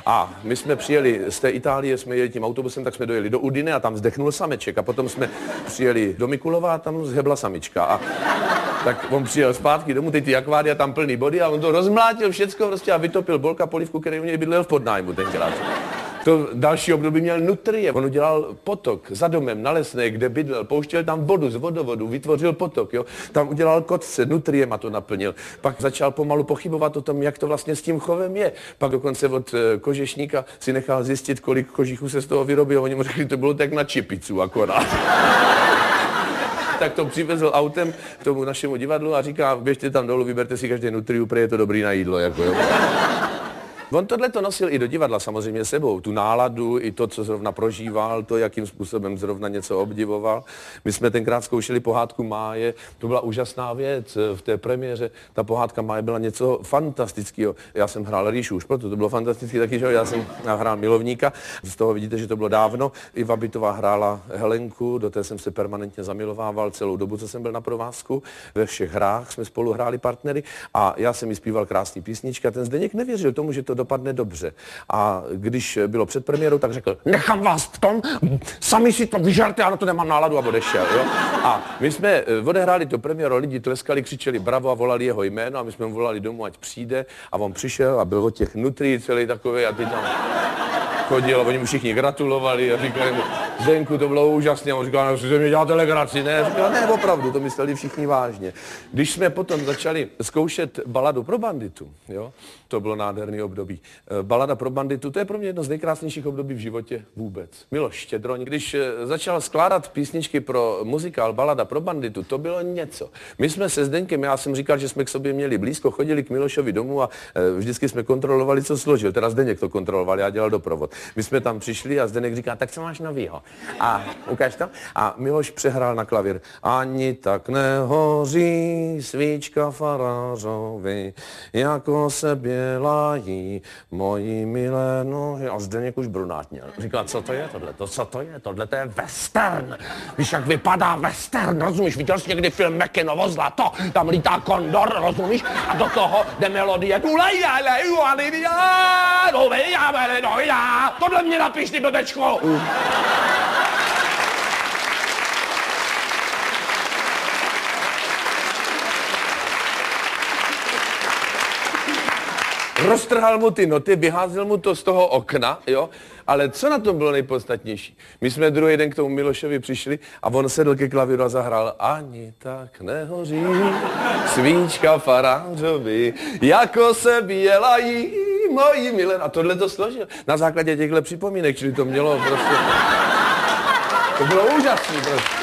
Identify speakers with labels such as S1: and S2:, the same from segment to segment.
S1: A my jsme přijeli z té Itálie, jsme jeli tím autobusem, tak jsme dojeli do Udine a tam zdechnul sameček. A potom jsme přijeli do Mikulova a tam zhebla samička. A tak on přijel zpátky domů, teď ty akvária tam plný body a on to rozmlátil všecko prostě a vytopil Bolka Polivku, který u něj bydlel v podnájmu tenkrát. To další období měl nutrie. On udělal potok za domem na Lesné, kde bydlel, pouštěl tam vodu z vodovodu, vytvořil potok, jo. Tam udělal kotce, nutriema to naplnil. Pak začal pomalu pochybovat o tom, jak to vlastně s tím chovem je. Pak dokonce od kožešníka si nechal zjistit, kolik kožichů se z toho vyrobilo. Oni mu řekli, to bylo tak na čipicu akorát. Tak to přivezl autem k tomu našemu divadlu a říká, běžte tam dolů, vyberte si každý nutriu, protože je to dobrý na jídlo, jako jo. On tohle to nosil i do divadla samozřejmě sebou, tu náladu, i to, co zrovna prožíval, to, jakým způsobem zrovna něco obdivoval. My jsme tenkrát zkoušeli pohádku Máje, to byla úžasná věc v té premiéře, ta pohádka Máje byla něco fantastického. Já jsem hrál Ríšu, už proto to bylo fantastické taky, že já jsem hrál milovníka, z toho vidíte, že to bylo dávno. Iva Bytová hrála Helenku, do té jsem se permanentně zamilovával celou dobu, co jsem byl na provázku. Ve všech hrách jsme spolu hráli partnery a já jsem jí zpíval krásný písničky a ten Zdeněk nevěřil tomu, že to dopadne dobře. A když bylo před premiérou, tak řekl, nechám vás v tom, sami si to vyžerte, já na to nemám náladu a odešel. Jo? A my jsme odehráli to premiéru, lidi tleskali, křičeli bravo a volali jeho jméno a my jsme mu volali domů, ať přijde a on přišel a byl od těch nutrí celý takový a ty tam chodil a oni mu všichni gratulovali a říkali mu, Zdenku, to bylo úžasné. A on říkal, no, že mi děláte legraci, ne? Říkal, ne, opravdu, to mysleli všichni vážně. Když jsme potom začali zkoušet baladu pro banditu, jo, to bylo nádherný období. Balada pro banditu, to je pro mě jedno z nejkrásnějších období v životě vůbec. Miloš Štědroň, když začal skládat písničky pro muzikál Balada pro banditu, to bylo něco. My jsme se Zdeňkem, já jsem říkal, že jsme k sobě měli blízko, chodili k Milošovi domů a vždycky jsme kontrolovali, co složil. Teda Zdeněk to kontroloval, já dělal doprovod. My jsme tam přišli a Zdeněk říká, tak co máš novýho? A ukáž to? A Miloš přehrál na klavír. Ani tak nehoří svíčka farářovi, jako se bělají moji milé nohy. A Zdeněk už brunátněl. Říká, co to je tohleto? Co to je? Tohle to je western. Víš, jak vypadá western, rozumíš? Viděl jsi někdy film Mekinovo zlato? Tam lítá kondor, rozumíš? A do toho jde melodie. Tohle mě napiš, ty blbečko! Roztrhal mu ty noty, vyházel mu to z toho okna, jo? Ale co na tom bylo nejpodstatnější? My jsme druhý den k tomu Milošovi přišli a on sedl ke klavíru a zahrál Ani tak nehoří svíčka farářovi, jako se bělají moji milé. A tohle to složil na základě těchto připomínek, čili to mělo prostě... To bylo úžasný prostě.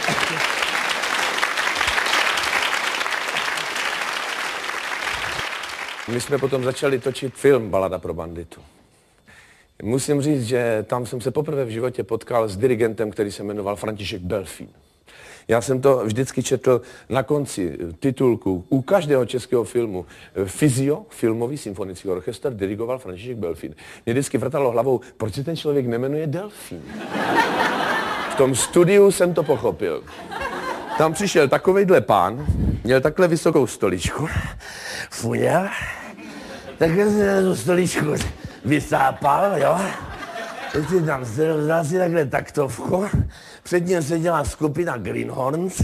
S1: My jsme potom začali točit film Balada pro banditu. Musím říct, že tam jsem se poprvé v životě potkal s dirigentem, který se jmenoval František Belfín. Já jsem to vždycky četl na konci titulku u každého českého filmu. Fizio, filmový symfonický orchestr, dirigoval František Belfín. Mě vždycky vrtalo hlavou, proč se ten člověk nejmenuje Delfín? V tom studiu jsem to pochopil. Tam přišel takovejhle pán, měl takhle vysokou stoličku, funěl, takhle se na tu stoličku vysápal, jo. Teď si tam vzal si takhle taktovku, před ním seděla skupina Greenhorns,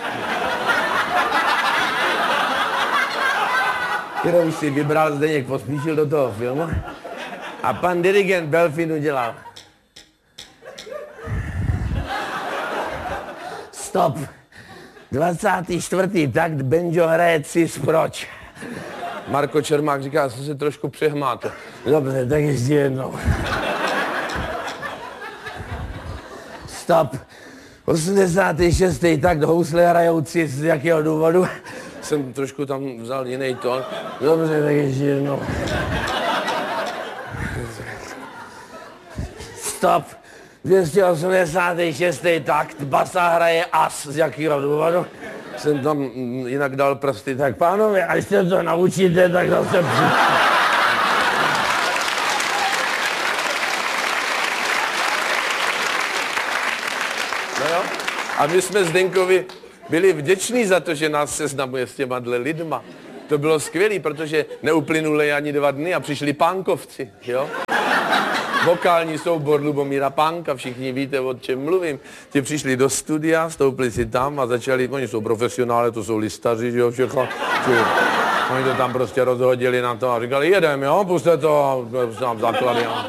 S1: kterou si vybral Zdeněk Pospíšil do toho filmu a pan dirigent Belfín udělal. Stop. 24. takt, banjo hraje cis, proč? Marko Čermák říká, co se trošku přehmáte. Dobře, tak ještě jednou. Stop. 86. takt, housle hrajou cis, z jakého důvodu? Jsem trošku tam vzal jiný tón. Dobře, tak ještě jednou. Stop. 286. takt, basa hraje as, z jakého důvodu? Jsem tam jinak dal prsty, tak pánové, až se to naučíte, tak zase přijde. No jo, a my jsme Zdenkovi byli vděční za to, že nás seznamuje s těma lidma. to bylo skvělé, protože neuplynuly ani 2 dny a přišli pánkovci, jo? Vokální soubor Lubomíra Pánka, všichni víte, o čem mluvím. Ti přišli do studia, stoupili si tam a začali, oni jsou profesionále, to jsou listaři, že jo, všechno. Oni to tam prostě rozhodili na to a říkali, jedem, jo, puste to, tam základy, jo.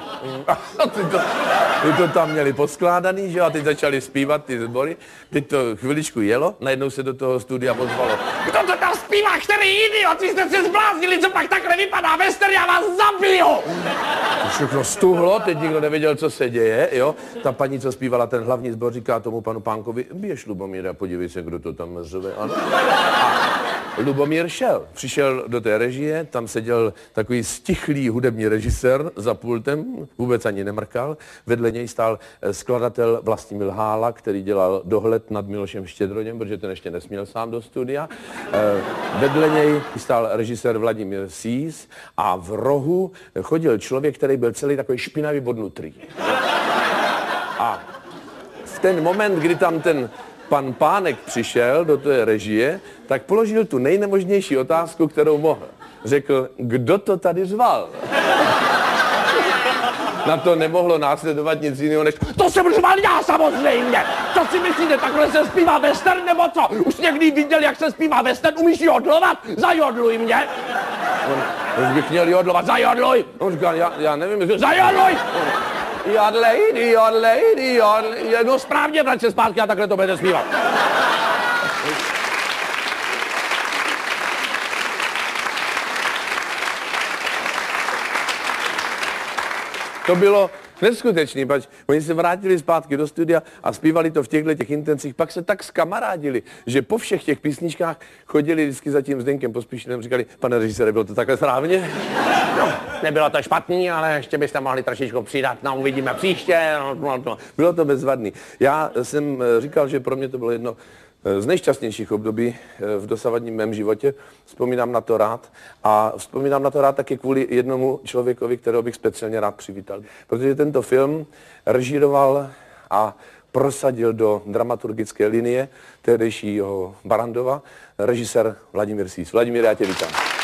S1: Ty to tam měli poskládaný, že jo, a teď začali zpívat ty sbory. Teď to chviličku jelo, najednou se do toho studia pozvalo. Kdo to tam zpívá, který idiot, vy jste se zbláznili, co pak takhle vypadá western, já vás zabiju! Všechno stuhlo, teď nikdo nevěděl, co se děje, jo. Ta paní, co zpívala ten hlavní sbor, říká tomu panu Pánkovi, běž Lubomíre, podívej se, kdo to tam řve, ano. A Lubomír šel, přišel do té režie, tam seděl takový stichlý hudební režisér za pultem, vůbec ani nemrkal, vedle něj stál skladatel Vlastimil Hála, který dělal dohled nad Milošem Štědroněm, protože ten ještě nesměl sám do studia. Vedle něj stál režisér Vladimír Sýs a v rohu chodil člověk, který byl celý takový špinavý bodnutrý. A v ten moment, kdy tam ten pan Pánek přišel do té režie, tak položil tu nejnemožnější otázku, kterou mohl. Řekl, kdo to tady řval? Na to nemohlo následovat nic jiného, než to jsem řval já samozřejmě! Co si myslíte, takhle se zpívá western nebo co? Už někdy viděl, jak se zpívá western? Umíš jodlovat? Zajodluj mě! On bych měl jodlovat, zajodluj! On říkal, já nevím, zajodluj! Jodlej, jodlej, jodlej, no správně, vrať se zpátky a takhle to budete zpívat. To bylo neskutečný, pač oni se vrátili zpátky do studia a zpívali to v těchto intencích, pak se tak zkamarádili, že po všech těch písničkách chodili vždycky za tím Zdeňkem Pospíšilem, říkali, pane režisére, bylo to takhle správně? No, nebylo to špatný, ale ještě byste mohli trošičku přidat, no uvidíme příště. Bylo to bezvadný. Já jsem říkal, že pro mě to bylo jedno z nejšťastnějších období v dosavadním mém životě. Vzpomínám na to rád a vzpomínám na to rád taky kvůli jednomu člověkovi, kterého bych speciálně rád přivítal. Protože tento film režíroval a prosadil do dramaturgické linie tehdejšího Barrandova režisér Vladimír Sýs. Vladimír, já tě vítám.